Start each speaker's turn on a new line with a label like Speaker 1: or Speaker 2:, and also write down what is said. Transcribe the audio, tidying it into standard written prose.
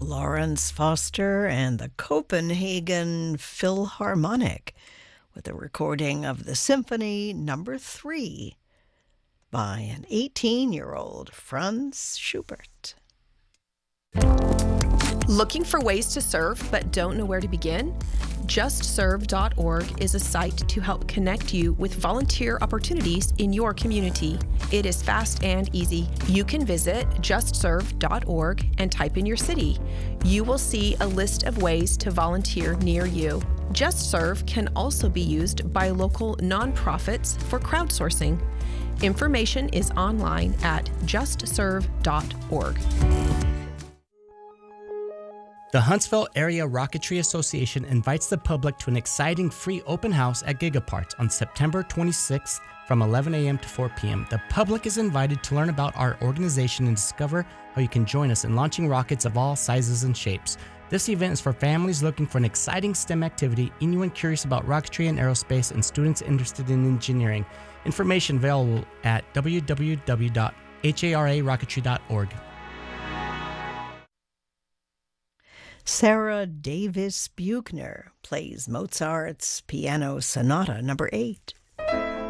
Speaker 1: Lawrence Foster and the Copenhagen Philharmonic with a recording of the Symphony Number 3 by an 18-year-old Franz Schubert.
Speaker 2: Looking for ways to serve but don't know where to begin? JustServe.org is a site to help connect you with volunteer opportunities in your community. It is fast and easy. You can visit JustServe.org and type in your city. You will see a list of ways to volunteer near you. JustServe can also be used by local nonprofits for crowdsourcing. Information is online at JustServe.org.
Speaker 3: The Huntsville Area Rocketry Association invites the public to an exciting free open house at Gigaparts on September 26th from 11 a.m. to 4 p.m. The public is invited to learn about our organization and discover how you can join us in launching rockets of all sizes and shapes. This event is for families looking for an exciting STEM activity, anyone curious about rocketry and aerospace, and students interested in engineering. Information available at www.hararocketry.org.
Speaker 1: Sarah Davis Buchner plays Mozart's Piano Sonata Number 8